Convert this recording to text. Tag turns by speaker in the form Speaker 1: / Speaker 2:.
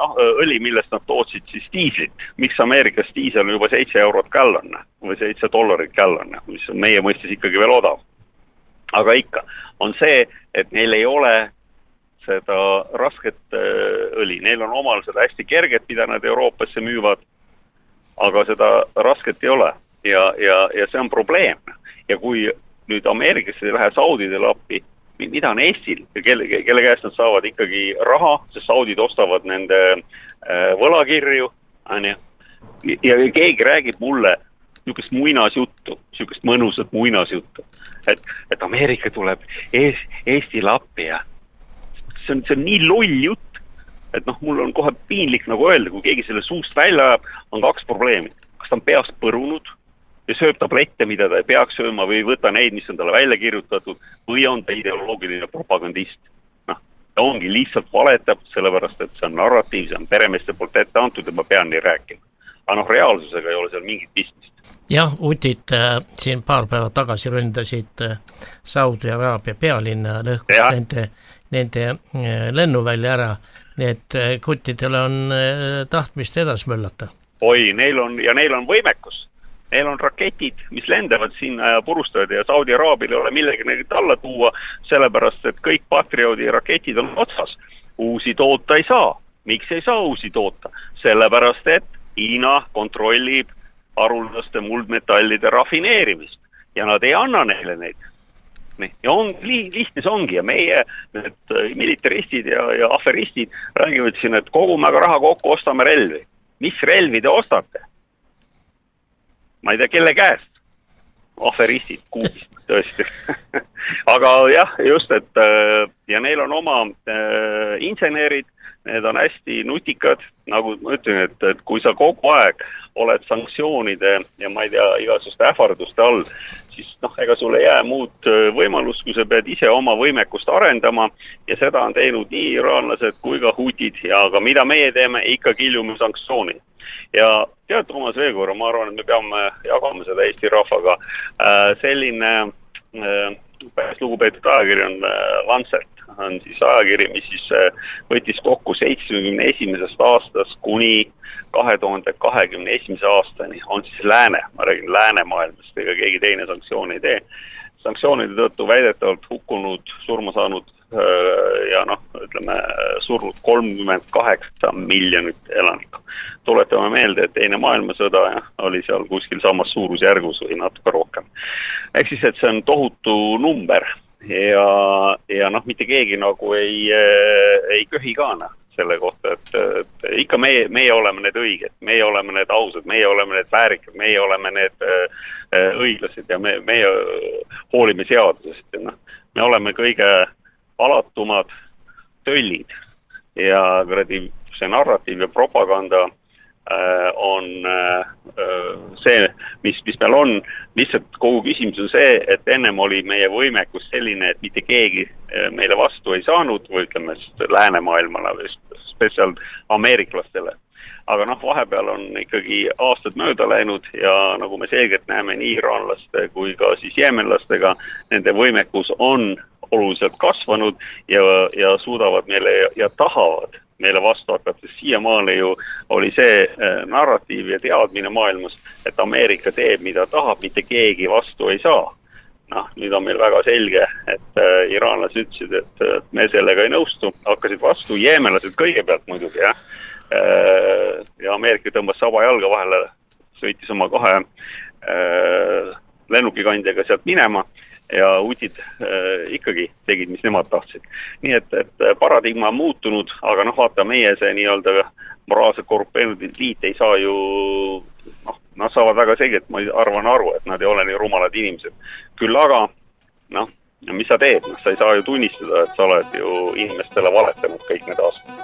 Speaker 1: õli, millest nad tootsid siis diislit. Miks Ameerikas diisel on juba €7 gallon või $7 gallon, mis on meie mõistes ikkagi veel odav. Aga ikka on see, et neil ei ole seda rasket õli. Neil on omal seda hästi kerget, mida nad Euroopasse müüvad, aga seda rasket ei ole. Ja see on probleem. Ja kui nüüd Ameerikasse ei lähe Saudidele appi, mida on Eestil, kelle käest nad saavad ikkagi raha, sest Saudid ostavad nende võlakirju, ja keegi räägib mulle niisugust muinasjuttu, niisugust mõnusat muinasjuttu, et Ameerika tuleb Eestile appi ja see on nii loll jutt, et mul on kohe piinlik nagu öelda, kui keegi selle suust välja ajab, on 2 probleemi. Kas ta on peast põrunud ja sööb tablette, mida ta ei peaks sööma või võta neid, mis on talle välja kirjutatud, või on ta ideoloogiline propagandist. Ta ongi lihtsalt valetab, sellepärast, et see on narratiiv, see on peremeeste poolt ette antud ja ma pean nii rääkima. Aga reaalsusega ei ole seal mingit pistmist.
Speaker 2: Jah, Utid siin paar päeva tagasi ründasid Saudi Araabia pealinna lõhkus nende lennuvälja ära, nii et kuttidele on tahtmist edas möllata.
Speaker 1: Oi, neil on võimekus. Neil on raketid, mis lendavad sinna ja purustavad ja Saudi Araabil ei ole millegi neid alla tuua, sellepärast, et kõik Patrioti raketid on otsas. Uusi toota ei saa. Miks ei saa uusi toota? Sellepärast, et Hiina kontrollib haruldaste muldmetallide rafineerimist ja nad ei anna neile neid. Ja lihtne see ongi ja meie need militaristid ja aferistid räägivad siin, et kogume aga raha kokku, ostame relvi. Mis relvi te ostate? Ma ei tea, kelle käest? Aferistid, kuubist, tõesti. Aga jah, just, et ja neil on oma insenerid, need on hästi nutikad, nagu ma ütlen, et kui sa kogu aeg oled sanktsioonide ja ma ei tea, igasuguste ähvarduste all, siis ega sulle jää muud võimalust, kui sa pead ise oma võimekust arendama ja seda on teinud nii iraanlased kui ka hutid ja aga mida meie teeme, ikka kiljume sanktsioonid. Ja tead, Toomas Veekoor, ma arvan, et me peame jagama seda Eesti rahvaga. Selline päris lugupeetud ajakiri on Lancet, on siis ajakiri, mis siis võttis kokku 71. aastast kuni 2021. aastani, on siis ma räägin läänemaailmast, ega keegi teine sanktsiooni ei tee. Sanktsioonide tõttu väidetavalt hukkunud, surma saanud ja surnud 38 miljonit elanikku. Tuletame meelde, et teine maailmasõda oli seal kuskil samas suurusjärgus või natuke rohkem. Ehk siis, et see on tohutu number ja mitte keegi nagu ei köhi kaana selle kohta, et ikka meie oleme need õiged, meie oleme need ausad, meie oleme need väärikad, meie oleme need õiglased ja meie hoolime seadusest. Me oleme kõige alatumad töllid ja see narratiiv ja propaganda on see, mis meil on. Lihtsalt kogu küsimus on see, et ennem oli meie võimekus selline, et mitte keegi meile vastu ei saanud, või ütleme läänemaailmale või spetsialt ameeriklastele. Aga vahepeal on ikkagi aastad mööda läinud ja nagu me selgelt näeme nii iraanlaste kui ka siis jeemenlastega, nende võimekus on oluliselt kasvanud ja suudavad meile ja tahavad meile vastu hakata. Siiamaale ju oli see narratiiv ja teadmine maailmas, et Ameerika teeb, mida tahab, mitte keegi vastu ei saa. Nüüd on meil väga selge, et iraanlased ütlesid, et me sellega ei nõustu, hakkasid vastu, jeemenlased kõigepealt muidugi, ja Ameerika tõmbas saba jalga vahele, sõitis oma 2 lennukikandjaga sealt minema ja hutid ikkagi tegid, mis nemad tahtsid. Nii et paradigma on muutunud, aga vaata meie see nii-öelda moraalselt korrupeerunud liit ei saa ju, nad saavad väga selgelt, ma arvan aru, et nad ei ole nii rumalad inimesed. Küll aga, mis sa teed? Sa ei saa ju tunnistada, et sa oled ju inimestele valetanud kõik need aastad.